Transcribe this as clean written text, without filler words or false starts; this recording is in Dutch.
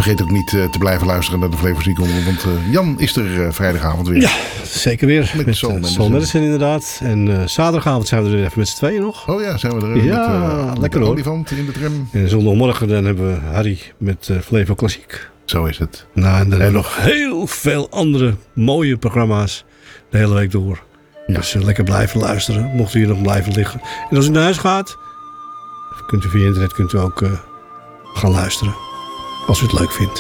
Vergeet ook niet te blijven luisteren naar de Flevoziek-omroep. Want Jan is er vrijdagavond weer. Ja, zeker weer. Met Soul Medicine inderdaad. En zaterdagavond zijn we er even met z'n tweeën nog. Oh ja, zijn we er met lekker de hoor. olifant in de tram. En zondagmorgen dan hebben we Harry met Flevo Klassiek. Zo is het. Nou, en dan hebben we nog heel veel andere mooie programma's de hele week door. Ja. Dus lekker blijven luisteren, mocht u hier nog blijven liggen. En als u naar huis gaat, kunt u via internet ook gaan luisteren. Als u het leuk vindt.